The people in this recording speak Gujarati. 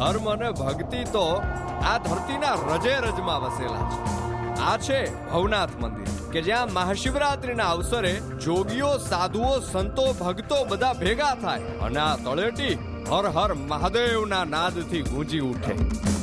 ધર્મ અને ભક્તિ તો આ ધરતીના રજે રજમાં વસેલા છે. આ છે ભવનાથ મંદિર કે જ્યાં મહાશિવરાત્રીના અવસરે જોગીઓ, સાધુઓ, સંતો, ભક્તો બધા ભેગા થાય અને આ તળેટી હર હર મહાદેવના નાદથી ગૂંજી ઉઠે.